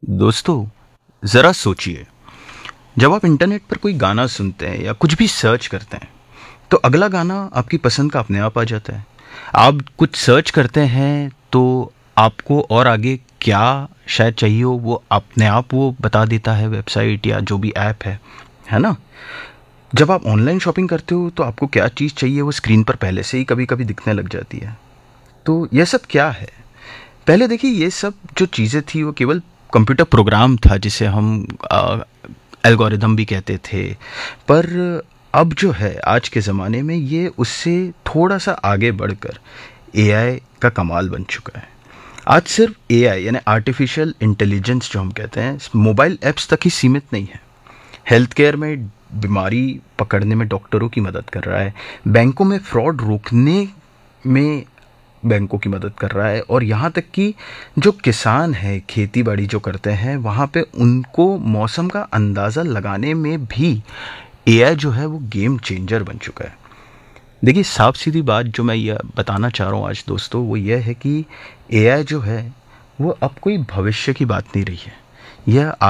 दोस्तों, ज़रा सोचिए, जब आप इंटरनेट पर कोई गाना सुनते हैं या कुछ भी सर्च करते हैं, तो अगला गाना आपकी पसंद का अपने आप आ जाता है। आप कुछ सर्च करते हैं, तो आपको और आगे क्या शायद चाहिए हो, वो अपने आप वो बता देता है, वेबसाइट या जो भी ऐप है ना? जब आप ऑनलाइन शॉपिंग करते हो, तो आपको क्या चीज़ चाहिए, वो स्क्रीन पर पहले से ही कभी-कभी दिखने लग जाती है। तो ये सब क्या है? पहले देखिए, ये सब जो चीज़ें थी वो केवल कंप्यूटर प्रोग्राम था, जिसे हम एल्गोरिदम भी कहते थे। पर अब जो है आज के ज़माने में, ये उससे थोड़ा सा आगे बढ़कर एआई का कमाल बन चुका है। आज सिर्फ एआई यानी आर्टिफिशियल इंटेलिजेंस जो हम कहते हैं, मोबाइल ऐप्स तक ही सीमित नहीं है। हेल्थ केयर में बीमारी पकड़ने में डॉक्टरों की मदद कर रहा है, बैंकों में फ्रॉड रोकने में बैंकों की मदद कर रहा है, और यहाँ तक कि जो किसान है, खेती बाड़ी जो करते हैं, वहाँ पे उनको मौसम का अंदाज़ा लगाने में भी एआई जो है वो गेम चेंजर बन चुका है। देखिए, साफ सीधी बात जो मैं ये बताना चाह रहा हूँ आज दोस्तों, वो ये है कि एआई जो है वो अब कोई भविष्य की बात नहीं रही है। यह